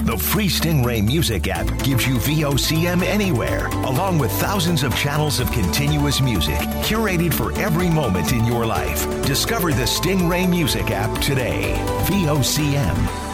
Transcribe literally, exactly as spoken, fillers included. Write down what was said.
The free Stingray Music app gives you V O C M anywhere, along with thousands of channels of continuous music, curated for every moment in your life. Discover the Stingray Music app today. V O C M.